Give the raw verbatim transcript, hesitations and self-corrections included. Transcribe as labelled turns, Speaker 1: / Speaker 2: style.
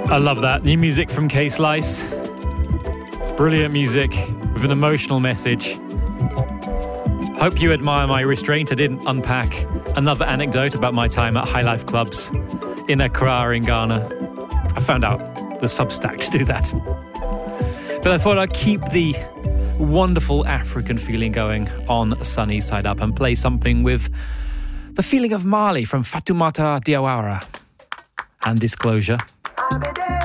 Speaker 1: I love that. New music from K-Slice. Brilliant music with an emotional message. Hope you admire my restraint. I didn't unpack another anecdote about my time at High Life clubs in Accra in Ghana. I found out the Substack to do that. But I thought I'd keep the wonderful African feeling going on Sunny Side Up and play something with the feeling of Mali from Fatoumata Diawara and Disclosure.